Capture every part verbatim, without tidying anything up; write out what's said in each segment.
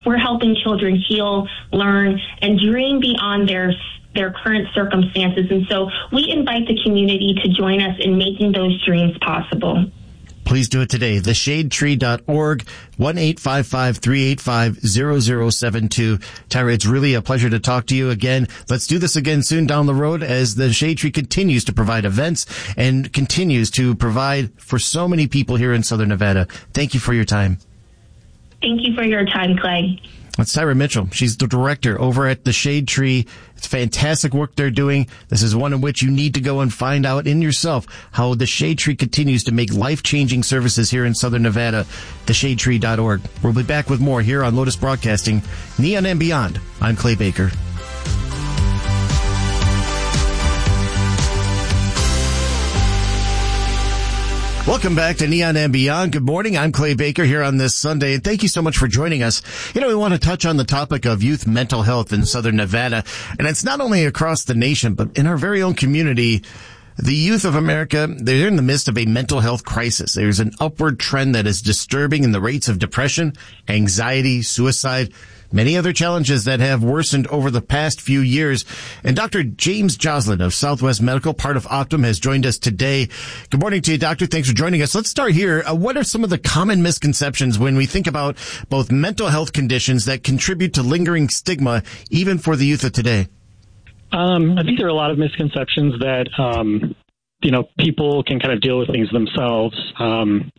We're helping children heal, learn, and dream beyond their their current circumstances. And so we invite the community to join us in making those dreams possible. Please do it today. the shade tree dot org, one eight five five, three eight five, zero zero seven two. Tyra, it's really a pleasure to talk to you again. Let's do this again soon down the road as the Shade Tree continues to provide events and continues to provide for so many people here in Southern Nevada. Thank you for your time. Thank you for your time, Clay. That's Tyra Mitchell. She's the director over at the Shade Tree. It's fantastic work they're doing. This is one in which you need to go and find out in yourself how the Shade Tree continues to make life-changing services here in Southern Nevada. the shade tree dot org. We'll be back with more here on Lotus Broadcasting, Neon and Beyond. I'm Clay Baker. Welcome back to Neon and Beyond. Good morning. I'm Clay Baker here on this Sunday, and thank you so much for joining us. You know, we want to touch on the topic of youth mental health in Southern Nevada, and it's not only across the nation, but in our very own community. The youth of America, they're in the midst of a mental health crisis. There's an upward trend that is disturbing in the rates of depression, anxiety, suicide, many other challenges that have worsened over the past few years. And Doctor James Joslin of Southwest Medical, part of Optum, has joined us today. Good morning to you, Doctor. Thanks for joining us. Let's start here. Uh, what are some of the common misconceptions when we think about both mental health conditions that contribute to lingering stigma, even for the youth of today? Um, I think there are a lot of misconceptions that, um, you know, people can kind of deal with things themselves. Um,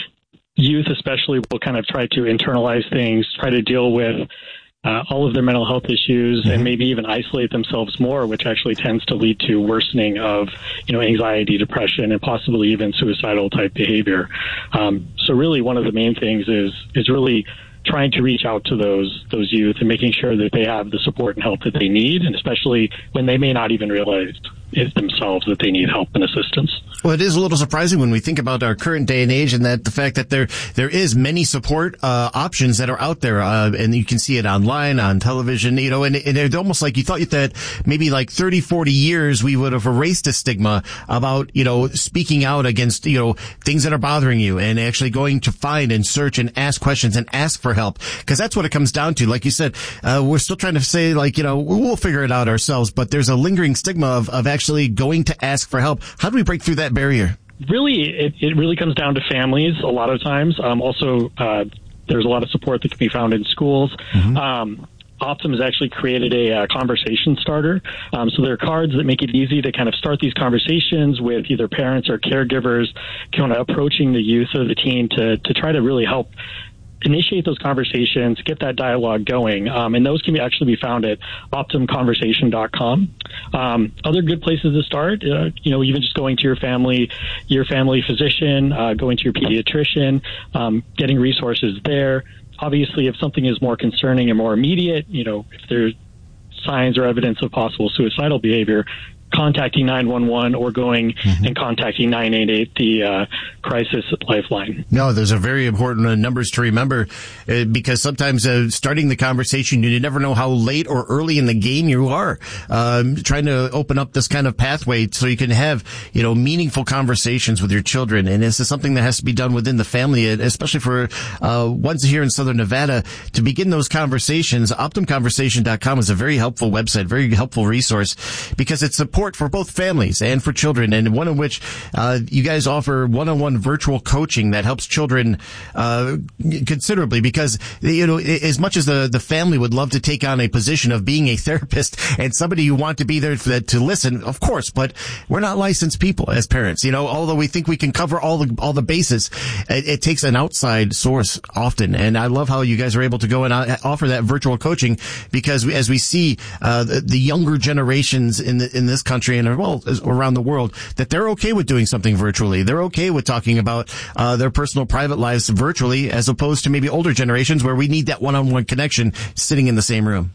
youth especially will kind of try to internalize things, try to deal with uh, all of their mental health issues, mm-hmm. and maybe even isolate themselves more, which actually tends to lead to worsening of, you know, anxiety, depression, and possibly even suicidal type behavior. Um, so really one of the main things is, is really trying to reach out to those those youth and making sure that they have the support and help that they need, and especially when they may not even realize it themselves that they need help and assistance. Well, it is a little surprising when we think about our current day and age, and that the fact that there there is many support uh options that are out there, uh, and you can see it online, on television, you know, and, and it's almost like you thought that maybe like thirty, forty years we would have erased a stigma about, you know, speaking out against, you know, things that are bothering you, and actually going to find and search and ask questions and ask for help, because that's what it comes down to. Like you said, uh, we're still trying to say, like, you know, we'll figure it out ourselves, but there's a lingering stigma of, of actually going to ask for help. How do we break through that barrier? Really, it, it really comes down to families a lot of times. Um, also, uh, there's a lot of support that can be found in schools. Mm-hmm. Um, Optum has actually created a uh, conversation starter. Um, so there are cards that make it easy to kind of start these conversations with either parents or caregivers, kind of approaching the youth or the teen to, to try to really help initiate those conversations, get that dialogue going. Um, and those can be actually be found at optum conversation dot com. Um, other good places to start, uh, you know, even just going to your family, your family physician, uh, going to your pediatrician, um, getting resources there. Obviously, if something is more concerning and more immediate, you know, if there's signs or evidence of possible suicidal behavior, contacting nine one one or going mm-hmm. and contacting nine eight eight, the uh, crisis lifeline. No, those are very important uh, numbers to remember, uh, because sometimes uh, starting the conversation, you never know how late or early in the game you are. Um, trying to open up this kind of pathway so you can have, you know, meaningful conversations with your children. And this is something that has to be done within the family, especially for uh, ones here in Southern Nevada. To begin those conversations, optum conversation dot com is a very helpful website, very helpful resource, because it's support for both families and for children, and one in which uh, you guys offer one-on-one virtual coaching that helps children uh, considerably, because, you know, as much as the, the family would love to take on a position of being a therapist and somebody you want to be there for, to listen, of course, but we're not licensed people as parents, you know, although we think we can cover all the all the bases, it, it takes an outside source often. And I love how you guys are able to go and offer that virtual coaching, because we, as we see uh, the, the younger generations in the, in this country country and well around the world, that they're okay with doing something virtually. They're okay with talking about uh, their personal private lives virtually, as opposed to maybe older generations where we need that one-on-one connection sitting in the same room.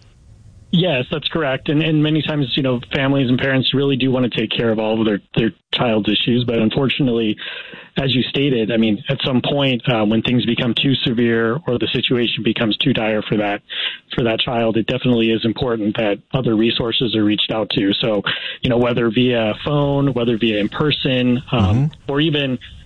Yes, that's correct. And, and many times, you know, families and parents really do want to take care of all of their, their child's issues. But unfortunately, as you stated, I mean, at some point, uh, when things become too severe or the situation becomes too dire for that, for that child, it definitely is important that other resources are reached out to. So, you know, whether via phone, whether via in person, um, mm-hmm. or even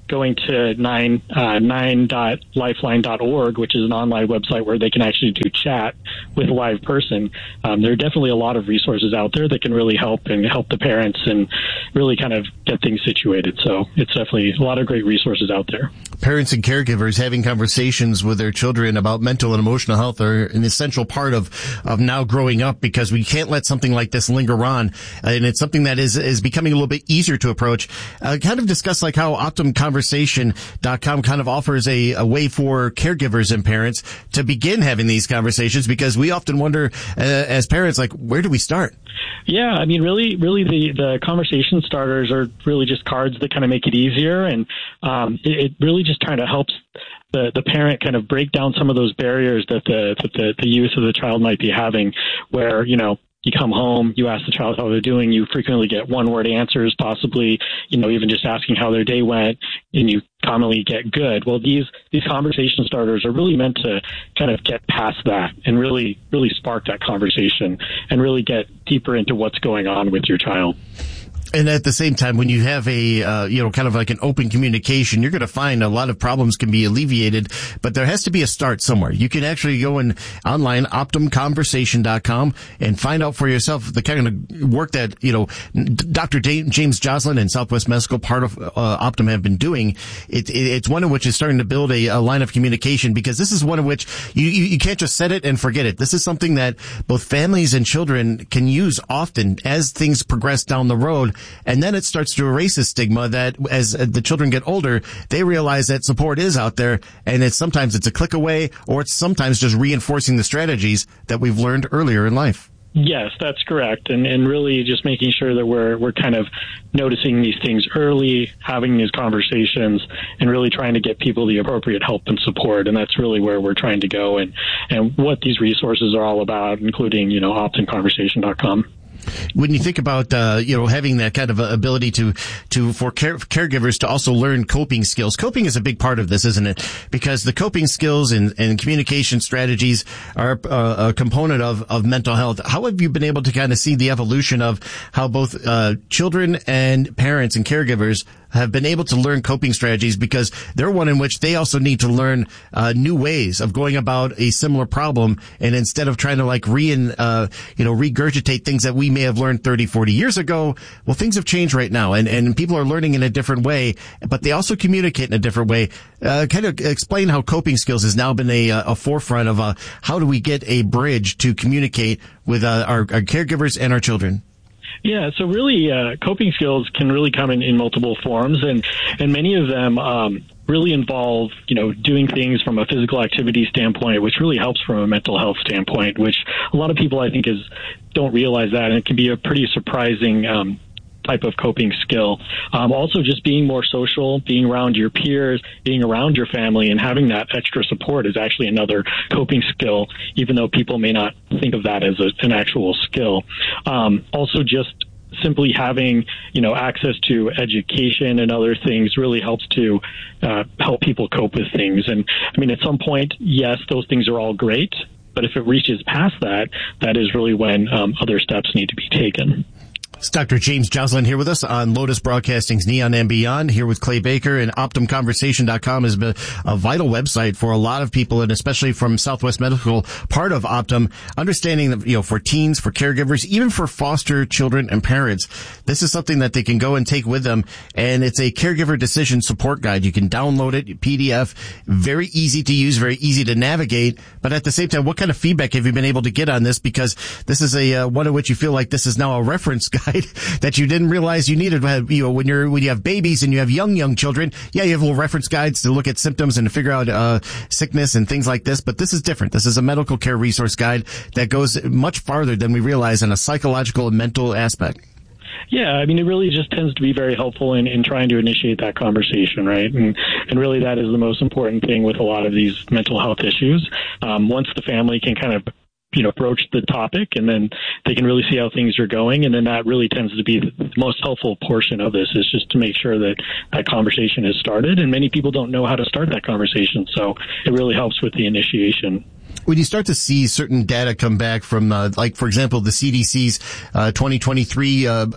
going to nine, uh, nine dot lifeline dot org, which is an online website where they can actually do chat with a live person. Um, there are definitely a lot of resources out there that can really help and help the parents and really kind of get things situated. So it's definitely a lot of great resources out there. Parents and caregivers having conversations with their children about mental and emotional health are an essential part of, of now growing up, because we can't let something like this linger on. And it's something that is, is becoming a little bit easier to approach. Uh, kind of discuss like how Optum Conversation dot com kind of offers a, a way for caregivers and parents to begin having these conversations, because we often wonder uh, as parents, like, where do we start? Yeah, I mean, really, really the, the conversation starters are really just cards that kind of make it easier. And um, it, it really just kind of helps the, the parent kind of break down some of those barriers that the, that the, the youth or the child might be having, where, you know, you come home, you ask the child how they're doing, you frequently get one-word answers, possibly, you know, even just asking how their day went, and you commonly get good. Well, these these conversation starters are really meant to kind of get past that and really, really spark that conversation and really get deeper into what's going on with your child. And at the same time, when you have a, uh, you know, kind of like an open communication, you're going to find a lot of problems can be alleviated, but there has to be a start somewhere. You can actually go in online, Optum Conversation dot com, and find out for yourself the kind of work that, you know, Doctor James Joslin and Southwest Medical, part of uh, Optum, have been doing. It, it, it's one of which is starting to build a, a line of communication, because this is one of which you, you, you can't just set it and forget it. This is something that both families and children can use often as things progress down the road. And then it starts to erase a stigma that as the children get older, they realize that support is out there, and it's sometimes it's a click away, or it's sometimes just reinforcing the strategies that we've learned earlier in life. Yes, that's correct. And and really just making sure that we're we're kind of noticing these things early, having these conversations, and really trying to get people the appropriate help and support. And that's really where we're trying to go, and, and what these resources are all about, including, you know, Optum Conversation dot com. When you think about, uh, you know, having that kind of ability to, to, for care, caregivers to also learn coping skills, coping is a big part of this, isn't it? Because the coping skills and, and communication strategies are uh, a component of, of mental health. How have you been able to kind of see the evolution of how both, uh, children and parents and caregivers have been able to learn coping strategies, because they're one in which they also need to learn uh, new ways of going about a similar problem, and instead of trying to like re uh, you know regurgitate things that we may have learned thirty, forty years ago, well, things have changed right now, and and people are learning in a different way, but they also communicate in a different way. Uh, kind of explain how coping skills has now been a, a forefront of uh, how do we get a bridge to communicate with uh, our, our caregivers and our children. Yeah, so really, uh, coping skills can really come in, in multiple forms, and, and many of them um, really involve, you know, doing things from a physical activity standpoint, which really helps from a mental health standpoint, which a lot of people, I think, is don't realize that, and it can be a pretty surprising um type of coping skill. Um, also just being more social, being around your peers, being around your family, and having that extra support is actually another coping skill, even though people may not think of that as a, an actual skill. Um, also just simply having, you know, access to education and other things really helps to uh, help people cope with things. And I mean, at some point, yes, those things are all great, but if it reaches past that, that is really when um, other steps need to be taken. It's Doctor James Joslin here with us on Lotus Broadcasting's Neon and Beyond, here with Clay Baker. And Optum Conversation dot com has been a vital website for a lot of people, and especially from Southwest Medical, part of Optum, understanding that, you know, for teens, for caregivers, even for foster children and parents, this is something that they can go and take with them. And it's a caregiver decision support guide. You can download it, P D F, very easy to use, very easy to navigate. But at the same time, what kind of feedback have you been able to get on this? Because this is a, uh, one of which you feel like this is now a reference guide that you didn't realize you needed. You know, when you're when you have babies and you have young young children, yeah, you have little reference guides to look at symptoms and to figure out uh sickness and things like this. But this is different. This is a medical care resource guide that goes much farther than we realize in a psychological and mental aspect. Yeah, I mean, it really just tends to be very helpful in, in trying to initiate that conversation, right? And and really that is the most important thing with a lot of these mental health issues. Um, once the family can kind of you know, broach the topic, and then they can really see how things are going. And then that really tends to be the most helpful portion of this, is just to make sure that that conversation is started. And many people don't know how to start that conversation. So it really helps with the initiation. When you start to see certain data come back from, uh, like, for example, the C D C's uh, twenty twenty-three uh, uh,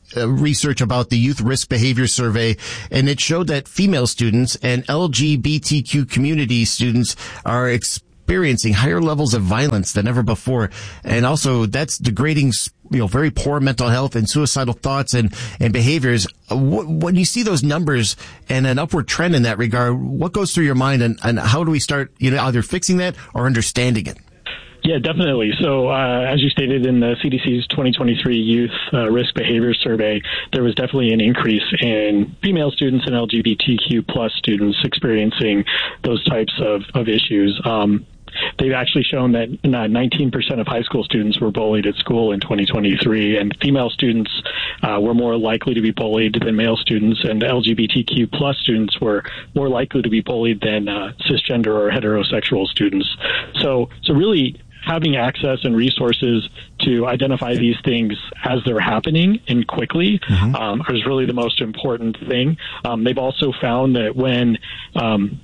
uh, research about the Youth Risk Behavior Survey, and it showed that female students and L G B T Q community students are experiencing higher levels of violence than ever before. And also that's degrading, you know, very poor mental health and suicidal thoughts and, and behaviors. When you see those numbers and an upward trend in that regard, what goes through your mind, and, and how do we start, you know, either fixing that or understanding it? Yeah, definitely. So, uh, as you stated in the C D C's twenty twenty-three Youth uh, Risk Behavior Survey, there was definitely an increase in female students and L G B T Q plus students experiencing those types of, of issues. Um, They've actually shown that nineteen percent of high school students were bullied at school in twenty twenty-three, and female students uh, were more likely to be bullied than male students, and L G B T Q plus students were more likely to be bullied than uh, cisgender or heterosexual students. So, so really having access and resources to identify these things as they're happening and quickly mm-hmm. um, is really the most important thing. Um, they've also found that when um,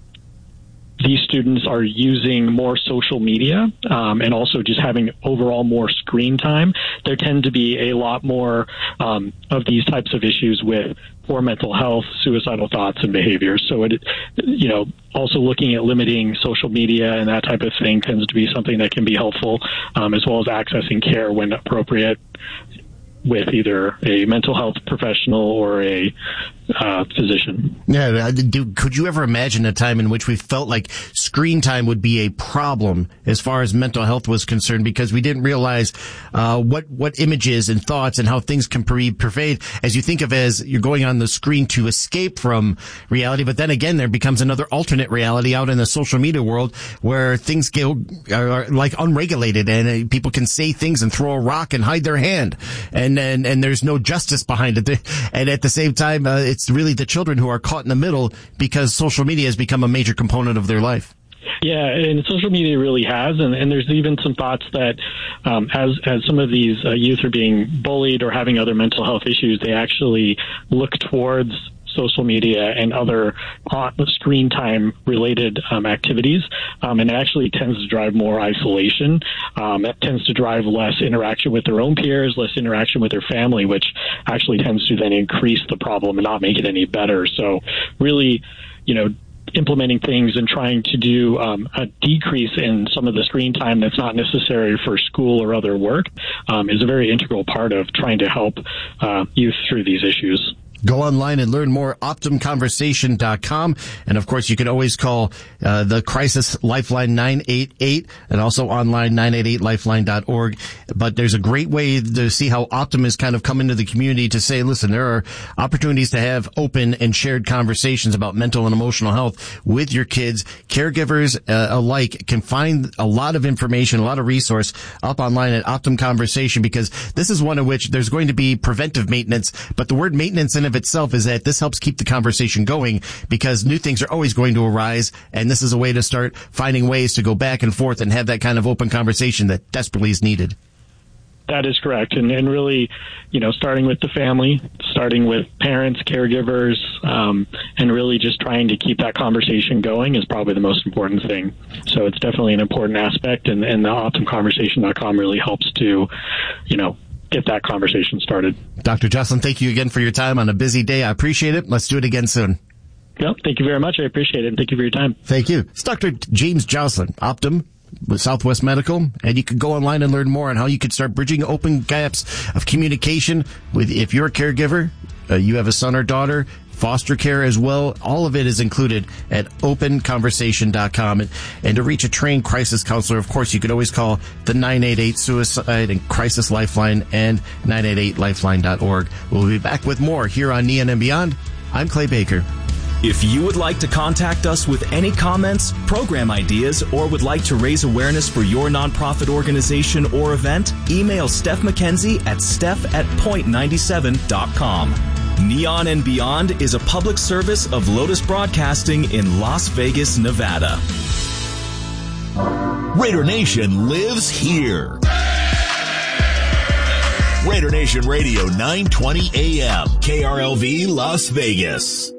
these students are using more social media um, and also just having overall more screen time, there tend to be a lot more um, of these types of issues with poor mental health, suicidal thoughts, and behaviors. So, it, you know, also looking at limiting social media and that type of thing tends to be something that can be helpful, um, as well as accessing care when appropriate with either a mental health professional or a uh, physician. Yeah, could you ever imagine a time in which we felt like screen time would be a problem as far as mental health was concerned, because we didn't realize uh, what what images and thoughts and how things can pre- pervade as you think of as you're going on the screen to escape from reality. But then again, there becomes another alternate reality out in the social media world where things go are like unregulated, and uh, people can say things and throw a rock and hide their hand, and and and there's no justice behind it. And at the same time, uh, it's really the children who are caught in the middle because social media has become a major component of their life. Yeah, and social media really has, and, and there's even some thoughts that um, as as some of these uh, youth are being bullied or having other mental health issues, they actually look towards social media and other uh, screen time related um, activities, um, and it actually tends to drive more isolation. Um, it tends to drive less interaction with their own peers, less interaction with their family, which actually tends to then increase the problem and not make it any better. So really, you know, implementing things and trying to do um, a decrease in some of the screen time that's not necessary for school or other work um, is a very integral part of trying to help uh, youth through these issues. Go online and learn more, optum conversation dot com. And of course, you can always call uh, the Crisis Lifeline nine eight eight and also online nine eight eight lifeline dot org. But there's a great way to see how Optum has kind of come into the community to say, listen, there are opportunities to have open and shared conversations about mental and emotional health with your kids. Caregivers uh, alike can find a lot of information, a lot of resource up online at Optum Conversation, because this is one in which there's going to be preventive maintenance, but the word maintenance in of itself is that this helps keep the conversation going, because new things are always going to arise, and this is a way to start finding ways to go back and forth and have that kind of open conversation that desperately is needed. That is correct. And, and really, you know, starting with the family, starting with parents, caregivers, um, and really just trying to keep that conversation going is probably the most important thing. So it's definitely an important aspect, and, and the optum conversation dot com really helps to, you know, get that conversation started. Doctor Joslin, thank you again for your time on a busy day. I appreciate it. Let's do it again soon. No, thank you very much. I appreciate it. And thank you for your time. Thank you. It's Doctor James Joslin, Optum with Southwest Medical, and you can go online and learn more on how you can start bridging open gaps of communication with, if you're a caregiver, uh, you have a son or daughter, foster care as well. All of it is included at open conversation dot com. And, and to reach a trained crisis counselor, of course, you could always call the nine eight eight Suicide and Crisis Lifeline and nine eight eight lifeline dot org. We'll be back with more here on Neon and Beyond. I'm Clay Baker. If you would like to contact us with any comments, program ideas, or would like to raise awareness for your nonprofit organization or event, email Steph McKenzie at steph at point nine seven dot com. Neon and Beyond is a public service of Lotus Broadcasting in Las Vegas, Nevada. Raider Nation lives here. Raider Nation Radio, nine twenty A M, K R L V, Las Vegas.